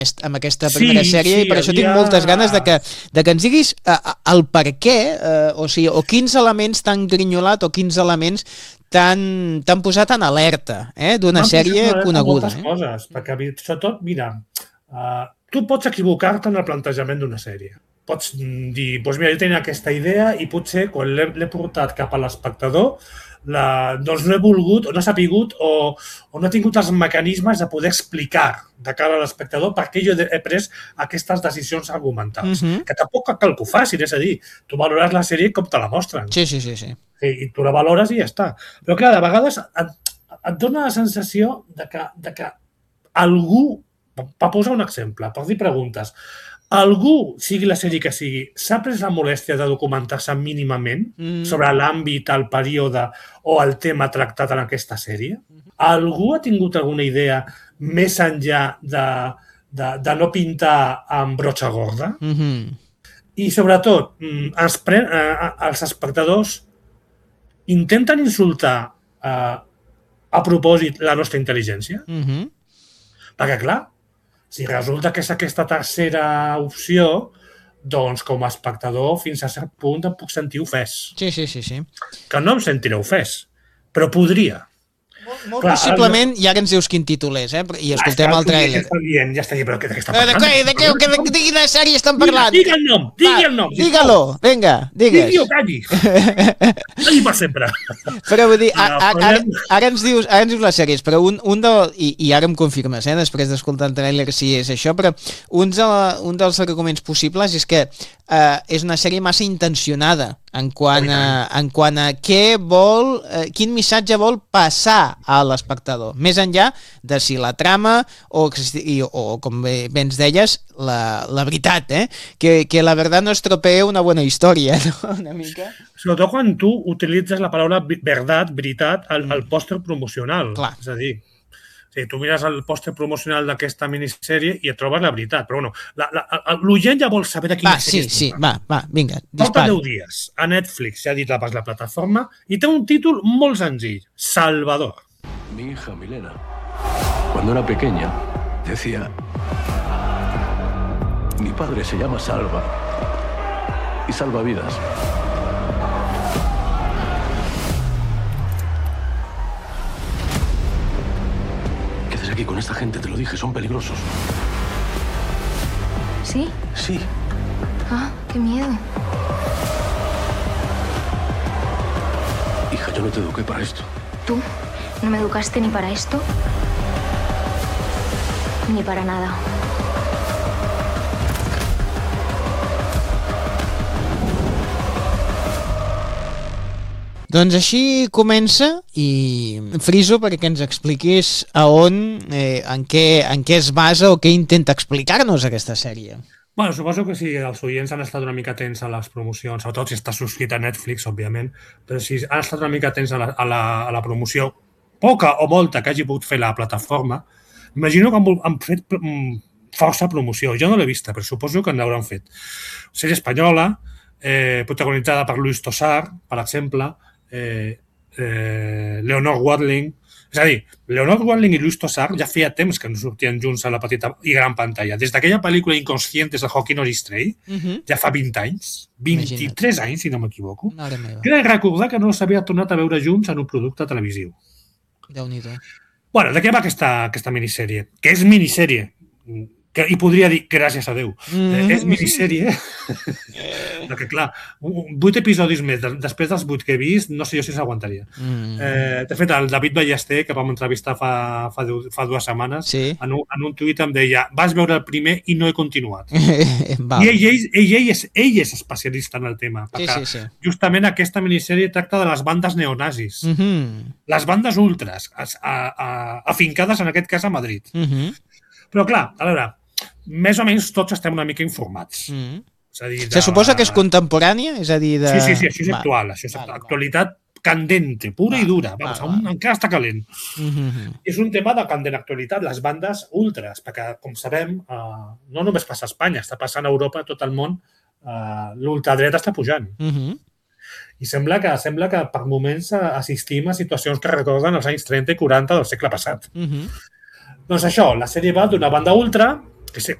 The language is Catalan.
amb aquesta primera sèrie, i per això tinc moltes ganes de que ens diguis el per què, o quins elements t'han grinyolat o quins elements t'han posat en alerta d'una sèrie coneguda. Moltes coses, perquè sobretot, mira, tu pots equivocar-te en el plantejament d'una sèrie. Pots dir, doncs mira, jo tenia aquesta idea i potser quan l'he portat cap a l'espectador doncs no he volgut o no he sapigut o no he tingut els mecanismes de poder explicar de cara a l'espectador per què jo he pres aquestes decisions argumentals. Que tampoc cal que ho facin, és a dir, tu valores la sèrie com te la mostren. Sí. I tu la valores i ja està. Però clar, de vegades et dona la sensació de que algú, per posar un exemple, per dir preguntes, algú, sigui la sèrie que sigui, s'ha pres la molèstia de documentar-se mínimament sobre l'àmbit, el període o el tema tractat en aquesta sèrie? Algú ha tingut alguna idea més enllà de no pintar amb brotxa gorda? I sobretot, els espectadors intenten insultar a propòsit la nostra intel·ligència? Perquè, clar, si resulta que és aquesta tercera opció, doncs com a espectador fins a cert punt em puc sentir ofès. Sí. Que no em sentiré ofès, però podria. Molt possiblement, ja que ens dius quin títol és, i escoltem el tràiler. Ja està dient, però de què estan parlant? De quina sèrie estan parlant? Digui el nom, digui el nom. Digue-lo, vinga, digues. Digui o calli. Calli per sempre. Però vull dir, ara ens dius les sèries, però i ara em confirmes, després d'escoltar el tràiler si és això, però un dels arguments possibles és que és una sèrie massa intencionada en quant a quin missatge vol passar a l'espectador, més enllà de si la trama o com bé ens deies, la veritat, que la veritat no estropea una bona història, no? Una mica. Sobretot quan tu utilitzes la paraula veritat al pòster promocional. Clar. És a dir, tu mires el pòster promocional d'aquesta minissèrie i et trobes la veritat, però bueno, l'oient ja vol saber de quina sèrie estem parlant. Va, vinga, Falta dispara. 10 dies. A Netflix, ja ha dit la plataforma, i té un títol molt senzill, Salvador. Mi hija Milena, cuando era pequeña, decía: mi padre se llama Salva y salva vidas. ¿Qué haces aquí con esta gente? Te lo dije, son peligrosos. ¿Sí? Sí. Ah, qué miedo. Hija, yo no te eduqué para esto. ¿Tú? ¿No me educaste ni para esto? Ni para nada. Doncs així comença i friso perquè ens expliquis en què es basa o què intenta explicar-nos aquesta sèrie. Bueno, suposo que si els oients han estat una mica atents a les promocions, sobretot si està subscrit a Netflix, òbviament, però si han estat una mica atents a la promoció, poca o molta que hagi pogut fer la plataforma, imagino que han fet força promoció. Jo no l'he vista, però suposo que n'hauran fet. Sèrie espanyola, protagonitzada per Luis Tosar, per exemple, Leonor Watling. És a dir, Leonor Watling i Luis Tosar ja feia temps que no sortien junts a la petita i gran pantalla. Des d'aquella pel·lícula Inconscientes de Joaquín Oristray, ja fa 20 anys, 23 anys, si no m'equivoco, crec recordar que no s'havia tornat a veure junts en un producte televisiu. Déu-n'hi-do. Bueno, de què va aquesta minissèrie? Que és minissèrie. I podria dir gràcies a Déu. És minissèrie. Perquè, clar, 8 episodis més, després dels 8 que he vist, no sé jo si s'aguantaria. De fet, el David Ballester, que vam entrevistar fa 2 setmanes, en un tuit em deia: vas veure el primer i no he continuat. I ell és especialista en el tema, perquè justament aquesta minissèrie tracta de les bandes neonazis, les bandes ultras, afincades en aquest cas a Madrid. Però, clar, a veure, més o menys tots estem una mica informats. Se suposa que és contemporània? És a dir, Sí, això és actual. Això és actualitat candente, pura i dura. Encara està calent. És un tema de candent actualitat, les bandes ultras, perquè, com sabem, no només passa a Espanya, està passant a Europa, a tot el món, l'ultradreta està pujant. I sembla que per moments assistim a situacions que recorden els anys 30 i 40 del segle passat. Doncs això, la sèrie va d'una banda ultra que